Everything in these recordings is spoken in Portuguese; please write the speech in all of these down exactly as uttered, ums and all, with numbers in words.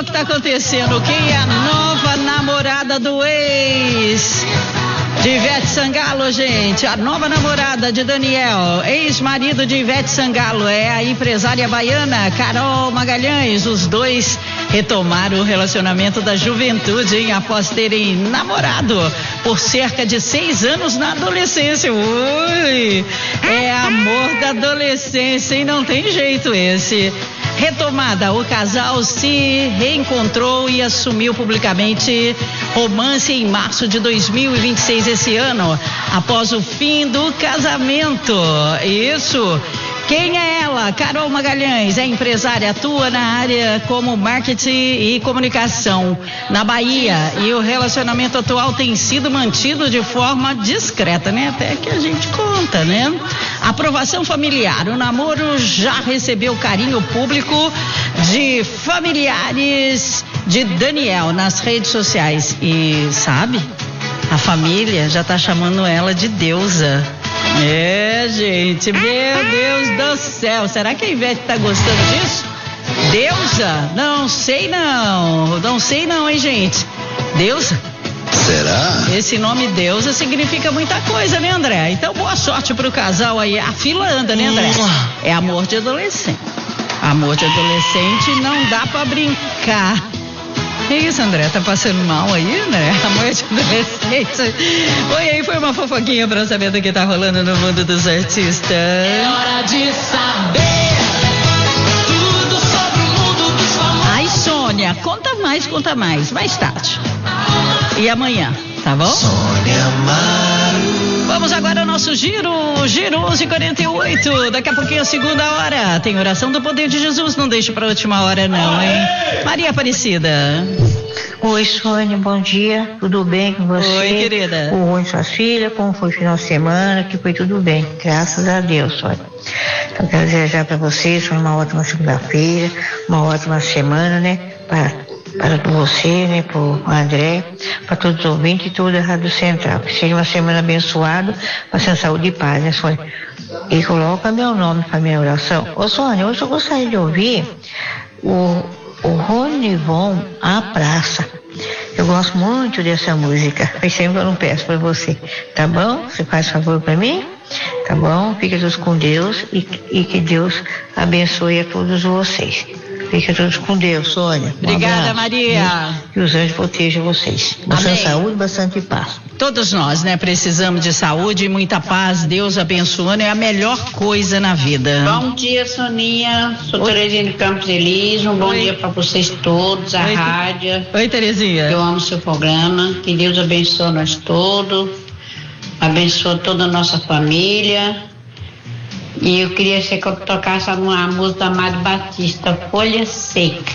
que tá acontecendo? Quem é a nova namorada do ex de Ivete Sangalo, gente? A nova namorada de Daniel, ex-marido de Ivete Sangalo, é a empresária baiana Carol Magalhães. Os dois retomaram o relacionamento da juventude, hein? Após terem namorado por cerca de seis anos na adolescência. Ui, é amor da adolescência, e não tem jeito esse. Retomada, o casal se reencontrou e assumiu publicamente romance em março de dois mil e vinte e seis, esse ano, após o fim do casamento. Isso. Quem é ela? Carol Magalhães é empresária, atua na área como marketing e comunicação na Bahia, e o relacionamento atual tem sido mantido de forma discreta, né? Até que a gente conta, né? Aprovação familiar. O namoro já recebeu carinho público de familiares de Daniel nas redes sociais. E sabe, a família já tá chamando ela de deusa. É, gente, meu Deus do céu, será que a Ivete tá gostando disso? Deusa? Não sei não, não sei não, hein, gente? Deusa? Será? Esse nome Deusa significa muita coisa, né, André? Então, boa sorte pro casal aí. A fila anda, né, André? É amor de adolescente. Amor de adolescente não dá pra brincar. Que isso, André? Tá passando mal aí, né? Amor de adolescente. Oi, aí foi uma fofoquinha pra saber do que tá rolando no mundo dos artistas. É hora de saber tudo sobre o mundo dos famosos. Ai, Sônia, conta mais, conta mais, mais tarde. E amanhã, tá bom? Sônia Amaro. Vamos agora ao nosso giro, giro onze e quarenta e oito, daqui a pouquinho a segunda hora, tem oração do poder de Jesus, não deixe pra última hora não, hein? Maria Aparecida. Oi, Sônia, bom dia, tudo bem com você? Oi, querida. Oi, sua filha, como foi o final de semana, que foi tudo bem, graças a Deus, Sônia. Então, quero desejar pra vocês uma ótima segunda-feira, uma ótima semana, né, para para você, né, pro André, para todos os ouvintes e toda a Rádio Central. Que seja uma semana abençoada, passando saúde e paz, né, Sônia? E coloca meu nome para minha oração. Ô, Sônia, hoje eu gostaria de ouvir o, o Rony Von, A Praça. Eu gosto muito dessa música, faz sempre eu não peço para você, tá bom? Você faz favor para mim? Tá bom? Fica todos com Deus e, e que Deus abençoe a todos vocês. Fica todos com Deus, Sônia. Um Obrigada, abraço. Maria. Que os anjos protejam vocês. Bastante Amém. saúde, bastante paz. Todos nós, né, precisamos de saúde e muita paz. Deus abençoando, é a melhor coisa na vida. Bom dia, Soninha. Sou Oi. Terezinha de Campos Elísio. Um bom Oi. dia para vocês todos, a Oi. rádio. Oi, Terezinha. Eu amo seu programa. Que Deus abençoe nós todos. Abençoe toda a nossa família. E eu queria ser que eu tocasse uma música da Amado Batista, Folha Seca.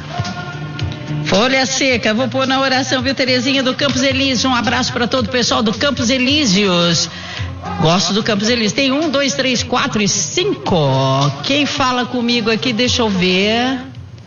Folha Seca, vou pôr na oração, viu, Terezinha do Campos Elíseos? Um abraço para todo o pessoal do Campos Elíseos. Gosto do Campos Elíseos. Tem um, dois, três, quatro e cinco. Quem fala comigo aqui, deixa eu ver.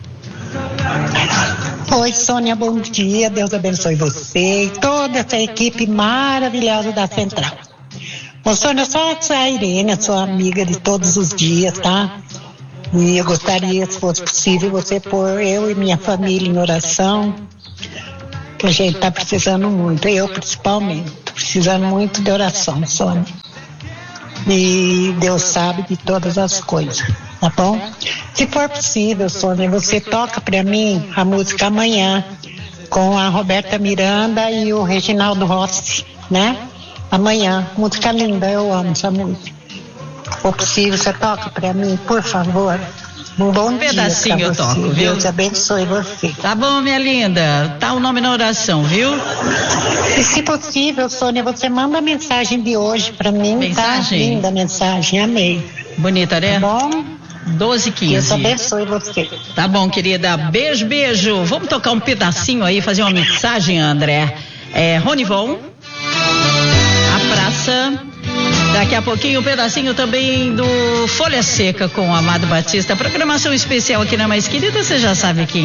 Oi, Sônia, bom dia. Deus abençoe você e toda essa equipe maravilhosa da Central. Ô, Sônia, eu sou a Irene, sou amiga de todos os dias, tá? E eu gostaria, se fosse possível, você pôr eu e minha família em oração, que a gente tá precisando muito, eu principalmente, tô precisando muito de oração, Sônia. E Deus sabe de todas as coisas, tá bom? Se for possível, Sônia, você toca pra mim a música Amanhã, com a Roberta Miranda e o Reginaldo Rossi, né? Amanhã, música linda, eu amo essa música. Se for possível, você toca pra mim, por favor. Um bom Um dia pedacinho pra eu você. toco, viu? Deus abençoe você. Tá bom, minha linda. Tá o nome na oração, viu? E se possível, Sônia, você manda a mensagem de hoje pra mim, Mensagem? tá? Linda a mensagem, amei. Bonita, né? Tá bom? doze e Deus quinze. abençoe você. Tá bom, querida. Beijo, beijo. Vamos tocar um pedacinho aí, fazer uma mixagem, André. É, Rony Von, A Praça. Daqui a pouquinho um pedacinho também do Folha Seca com o Amado Batista. Programação especial aqui na Mais Querida, você já sabe quem